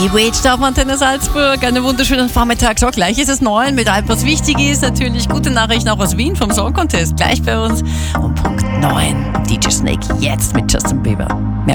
Wage auf Antenne Salzburg, einen wunderschönen Vormittag. So, gleich ist es 9 mit allem, was wichtig ist. Natürlich gute Nachrichten auch aus Wien vom Song Contest. Gleich bei uns um Punkt 9. DJ Snake jetzt mit Justin Bieber.